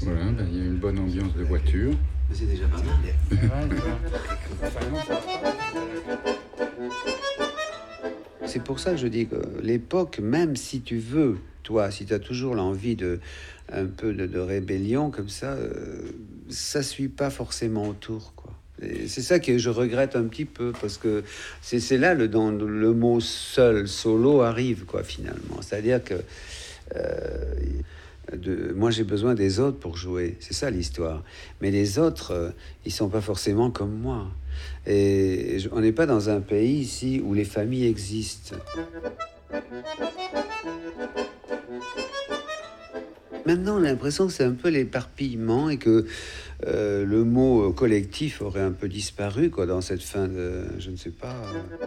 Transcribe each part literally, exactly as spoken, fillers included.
Voilà, ben, il y a une bonne ambiance de voiture. Mais c'est déjà pas mal. C'est pour ça que je dis que l'époque, même si tu veux, toi, si tu as toujours l'envie de un peu de, de rébellion comme ça, euh, ça suit pas forcément autour, quoi. Et c'est ça que je regrette un petit peu parce que c'est, c'est là le, dans le mot seul, solo arrive, quoi, finalement. C'est-à-dire que euh, de, moi j'ai besoin des autres pour jouer, c'est ça l'histoire. Mais les autres, euh, ils sont pas forcément comme moi. Et je, on n'est pas dans un pays ici où les familles existent. Maintenant, on a l'impression que c'est un peu l'éparpillement et que euh, le mot collectif aurait un peu disparu, quoi, dans cette fin de, je ne sais pas.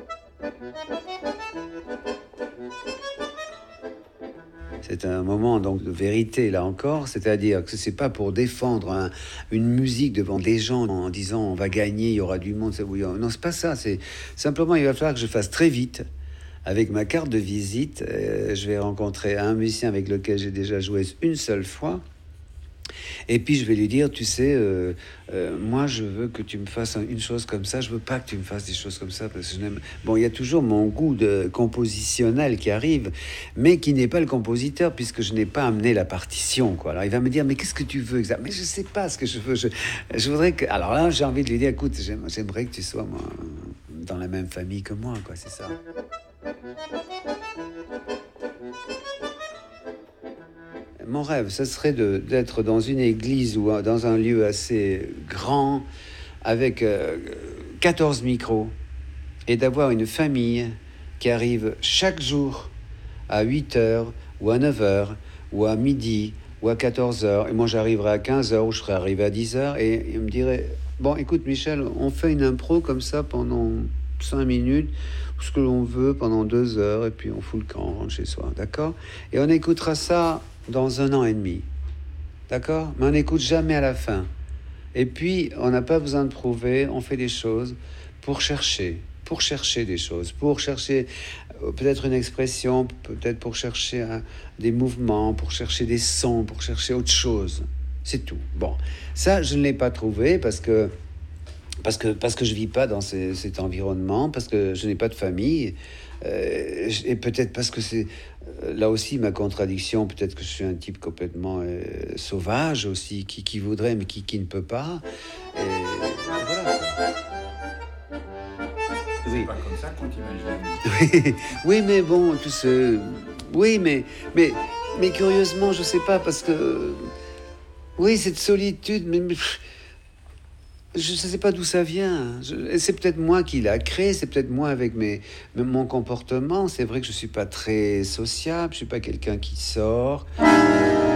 C'est un moment donc de vérité là encore, c'est-à-dire que c'est pas pour défendre un, une musique devant des gens en disant on va gagner, il y aura du monde. C'est, non, c'est pas ça. C'est simplement il va falloir que je fasse très vite. Avec ma carte de visite, euh, je vais rencontrer un musicien avec lequel j'ai déjà joué une seule fois. Et puis je vais lui dire, tu sais, euh, euh, moi je veux que tu me fasses une chose comme ça, je veux pas que tu me fasses des choses comme ça, parce que je n'aime... Bon, il y a toujours mon goût de compositionnel qui arrive, mais qui n'est pas le compositeur, puisque je n'ai pas amené la partition, quoi. Alors il va me dire, mais qu'est-ce que tu veux exactement? Mais je sais pas ce que je veux, je, je voudrais que... Alors là, j'ai envie de lui dire, écoute, j'aimerais que tu sois moi, dans la même famille que moi, quoi, c'est ça. Mon rêve, ce serait de, d'être dans une église ou dans un lieu assez grand, avec euh, quatorze micros, et d'avoir une famille qui arrive chaque jour à huit heures, ou à neuf heures, ou à midi, ou à quatorze heures. Et moi, j'arriverai à quinze heures, ou je serai arrivé à dix heures, et il me dirait, bon, écoute, Michel, on fait une impro comme ça pendant cinq minutes, ce que l'on veut, pendant deux heures, et puis on fout le camp, on rentre chez soi, d'accord? Et on écoutera ça dans un an et demi, d'accord? Mais on n'écoute jamais à la fin. Et puis, on n'a pas besoin de prouver, on fait des choses pour chercher, pour chercher des choses, pour chercher euh, peut-être une expression, peut-être pour chercher un, des mouvements, pour chercher des sons, pour chercher autre chose. C'est tout. Bon, ça, je ne l'ai pas trouvé parce que parce que parce que je vis pas dans ces, cet environnement, parce que je n'ai pas de famille, euh, et peut-être parce que c'est euh, là aussi ma contradiction. Peut-être que je suis un type complètement euh, sauvage aussi, qui, qui voudrait mais qui, qui ne peut pas. Et voilà. Oui. C'est pas comme ça qu'on t'imagine. Oui, oui, mais bon, tout ce, oui, mais mais mais curieusement, je sais pas parce que oui, cette solitude, mais, mais je ne sais pas d'où ça vient. Je, c'est peut-être moi qui l'a créé, c'est peut-être moi avec mes, mon comportement. C'est vrai que je ne suis pas très sociable, je ne suis pas quelqu'un qui sort.